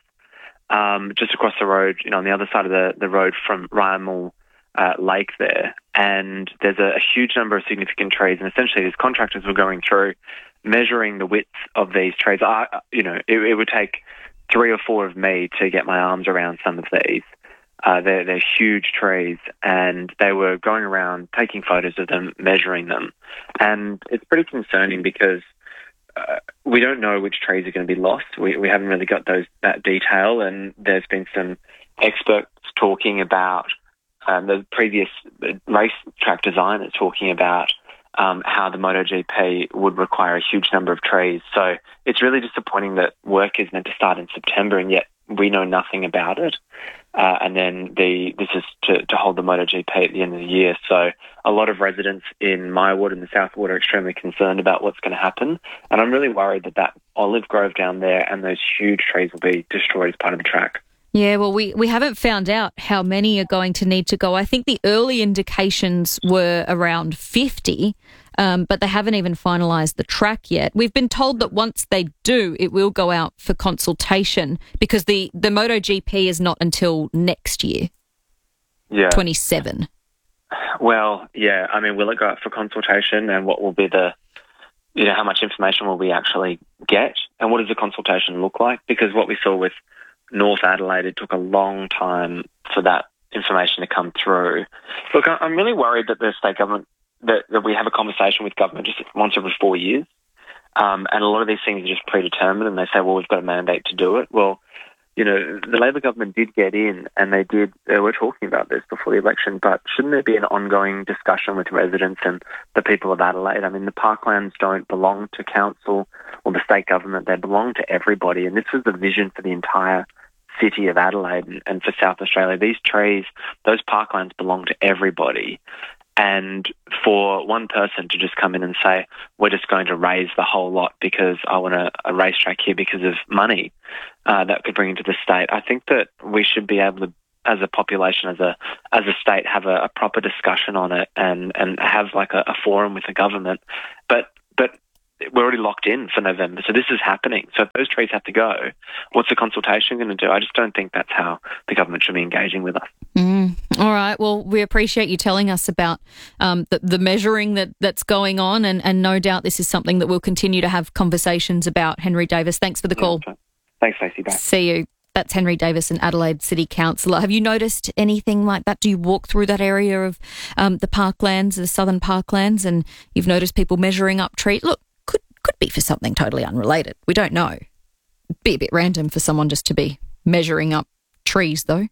um, just across the road, you know, on the other side of the, the road from Rymal uh, Lake there. And there's a, a huge number of significant trees, and essentially these contractors were going through measuring the width of these trees. I, you know, it, it would take three or four of me to get my arms around some of these. Uh, they're, they're huge trees, and they were going around taking photos of them, measuring them. And it's pretty concerning because uh, we don't know which trees are going to be lost. We, we haven't really got those that detail, and there's been some experts talking about um, the previous race track designers talking about Um, how the MotoGP would require a huge number of trees. So it's really disappointing that work is meant to start in September and yet we know nothing about it. Uh, and then the this is to, to hold the MotoGP at the end of the year. So a lot of residents in my ward and the South Ward are extremely concerned about what's going to happen. And I'm really worried that that olive grove down there and those huge trees will be destroyed as part of the track. Yeah, well, we, we haven't found out how many are going to need to go. I think the early indications were around fifty, um, but they haven't even finalised the track yet. We've been told that once they do, it will go out for consultation because the, the MotoGP is not until next year, yeah, twenty-seven. Well, yeah, I mean, will it go out for consultation, and what will be the, you know, how much information will we actually get, and what does the consultation look like? Because what we saw with North Adelaide, it took a long time for that information to come through. Look, I'm really worried that the state government, that, that we have a conversation with government just once every four years. Um, and a lot of these things are just predetermined, and they say, well, we've got a mandate to do it. Well, you know, the Labor government did get in, and they did, they were talking about this before the election, but shouldn't there be an ongoing discussion with residents and the people of Adelaide? I mean, the parklands don't belong to council or the state government. They belong to everybody, and this was the vision for the entire city of Adelaide and, and for South Australia. These trees, those parklands belong to everybody. And for one person to just come in and say, we're just going to raise the whole lot because I want a, a racetrack here because of money uh, that could bring into the state, I think that we should be able to, as a population, as a as a state, have a, a proper discussion on it and, and have like a, a forum with the government. But but we're already locked in for November, so this is happening. So if those trees have to go, what's the consultation going to do? I just don't think that's how the government should be engaging with us. Mm. All right. Well, we appreciate you telling us about um, the, the measuring that, that's going on, and, and no doubt this is something that we'll continue to have conversations about. Henry Davis, thanks for the call. Yeah, thanks, Stacey. Bye. See you. That's Henry Davis, an Adelaide City Councillor. Have you noticed anything like that? Do you walk through that area of um, the parklands, the southern parklands, and you've noticed people measuring up trees? Look, could could be for something totally unrelated. We don't know. It'd be a bit random for someone just to be measuring up trees, though.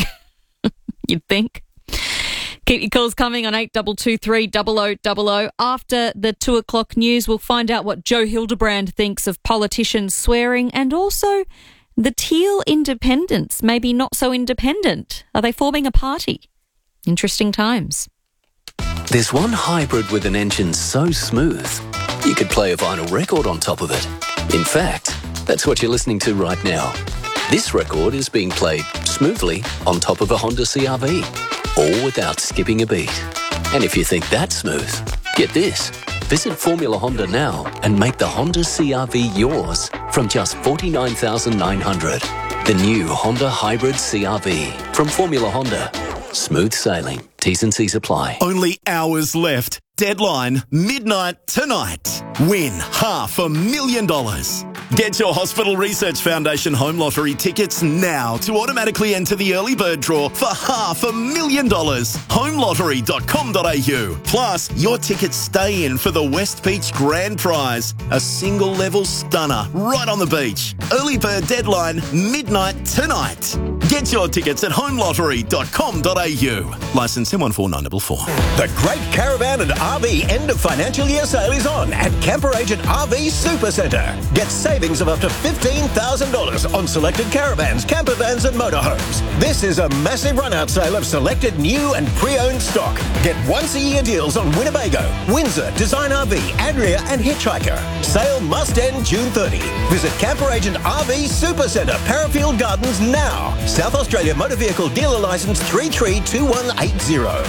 You'd think. Keep your calls coming on eight two two three, double oh double oh. After the two o'clock news, we'll find out what Joe Hildebrand thinks of politicians swearing, and also the Teal Independents, maybe not so independent. Are they forming a party? Interesting times. There's one hybrid with an engine so smooth, you could play a vinyl record on top of it. In fact, that's what you're listening to right now. This record is being played smoothly on top of a Honda C R V, all without skipping a beat. And if you think that's smooth, get this. Visit Formula Honda now and make the Honda C R V yours from just forty-nine thousand nine hundred dollars. The new Honda Hybrid C R V from Formula Honda. Smooth sailing. T's and C's apply. Only hours left. Deadline, midnight tonight. Win half a million dollars. Get your Hospital Research Foundation Home Lottery tickets now to automatically enter the early bird draw for half a million dollars. home lottery dot com dot a u. Plus, your tickets stay in for the West Beach Grand Prize, a single level stunner right on the beach. Early bird deadline, midnight tonight. Get your tickets at home lottery dot com dot a u. Licence M one four nine four four. The Great Caravan and R V end of financial year sale is on at Camper Agent R V Supercentre. Get savings of up to fifteen thousand dollars on selected caravans, camper vans and motorhomes. This is a massive run-out sale of selected new and pre-owned stock. Get once-a-year deals on Winnebago, Windsor, Design R V, Adria and Hitchhiker. Sale must end June thirtieth. Visit Camper Agent R V Supercentre, Parafield Gardens now. South Australia Motor Vehicle Dealer Licence three three two one eight zero.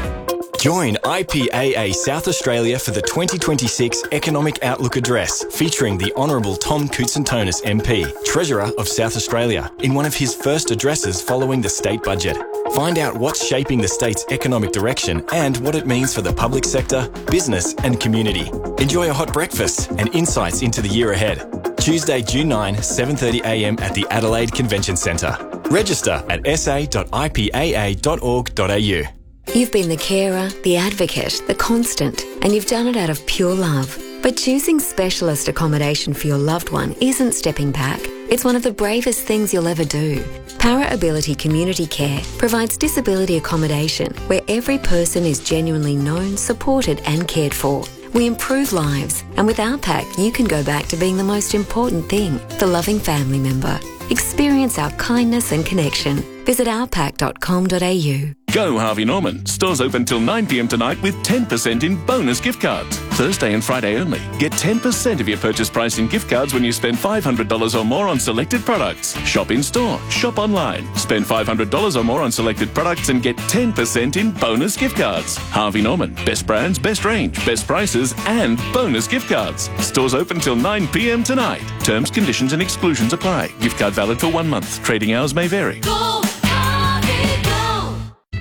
Join I P A A South Australia for the twenty twenty-six Economic Outlook Address, featuring the Honourable Tom Koutsantonis M P, Treasurer of South Australia, in one of his first addresses following the state budget. Find out what's shaping the state's economic direction and what it means for the public sector, business and community. Enjoy a hot breakfast and insights into the year ahead. Tuesday, June ninth, seven thirty a m at the Adelaide Convention Centre. Register at s a dot i p a a dot org dot a u. You've been the carer, the advocate, the constant, and you've done it out of pure love. But choosing specialist accommodation for your loved one isn't stepping back. It's one of the bravest things you'll ever do. Para Ability Community Care provides disability accommodation where every person is genuinely known, supported and cared for. We improve lives, and with our pack, you can go back to being the most important thing, the loving family member. Experience our kindness and connection. Visit our pack dot com dot a u. Go Harvey Norman. Stores open till nine p m tonight with ten percent in bonus gift cards. Thursday and Friday only. Get ten percent of your purchase price in gift cards when you spend five hundred dollars or more on selected products. Shop in store. Shop online. Spend five hundred dollars or more on selected products and get ten percent in bonus gift cards. Harvey Norman. Best brands, best range, best prices and bonus gift cards. Stores open till nine p m tonight. Terms, conditions and exclusions apply. Gift card valid for one month. Trading hours may vary. Go, Harvey, go.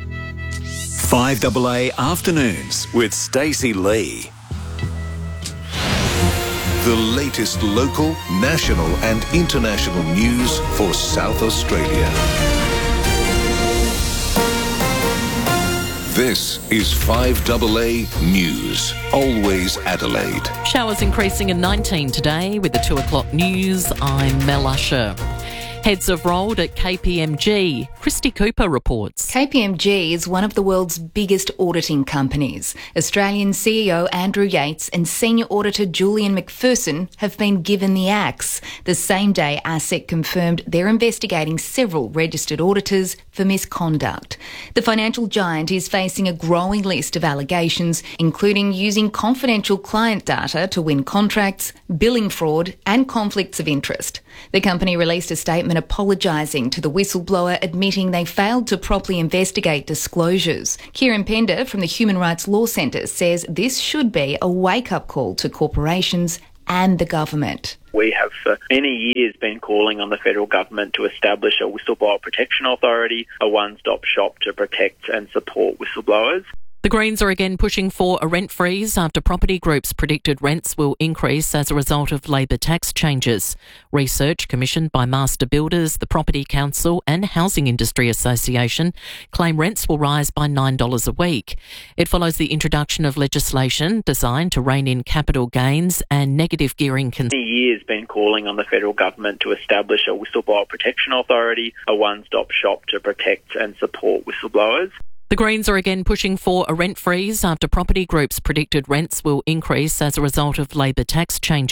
five A A Afternoons with Stacey Lee. The latest local, national and international news for South Australia. This is five A A News. Always Adelaide. Showers increasing in nineteen today with the two o'clock news. I'm Mel Usher. Heads have rolled at K P M G. Christy Cooper reports. K P M G is one of the world's biggest auditing companies. Australian C E O Andrew Yates and Senior Auditor Julian McPherson have been given the axe. The same day, ASIC confirmed they're investigating several registered auditors for misconduct. The financial giant is facing a growing list of allegations, including using confidential client data to win contracts, billing fraud and conflicts of interest. The company released a statement apologising to the whistleblower, admitting they failed to properly investigate disclosures. Kieran Pender from the Human Rights Law Centre says this should be a wake-up call to corporations and the government. We have for many years been calling on the federal government to establish a whistleblower protection authority, a one-stop shop to protect and support whistleblowers. The Greens are again pushing for a rent freeze after property groups predicted rents will increase as a result of Labor tax changes. Research commissioned by Master Builders, the Property Council and Housing Industry Association claim rents will rise by nine dollars a week. It follows the introduction of legislation designed to rein in capital gains and negative gearing concerns. Many years been calling on the federal government to establish a whistleblower protection authority, a one-stop shop to protect and support whistleblowers. The Greens are again pushing for a rent freeze after property groups predicted rents will increase as a result of Labor tax changes.